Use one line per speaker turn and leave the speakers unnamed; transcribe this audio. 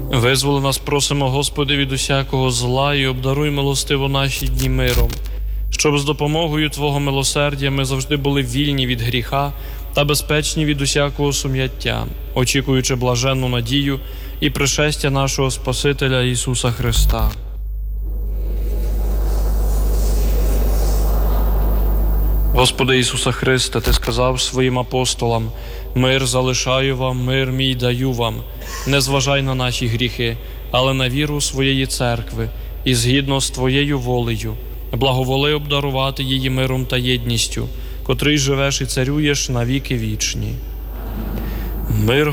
Визволи нас, просимо, Господи, від усякого зла і обдаруй милостиво наші дні миром, щоб з допомогою Твого милосердя ми завжди були вільні від гріха та безпечні від усякого сум'яття, очікуючи блаженну надію і пришестя нашого Спасителя Ісуса Христа. Господи Ісусе Христе, Ти сказав своїм апостолам: «Мир залишаю вам, мир мій даю вам. Не зважай на наші гріхи, але на віру своєї церкви, і згідно з Твоєю волею благоволи обдарувати її миром та єдністю, котрий живеш і царюєш на віки вічні». Мир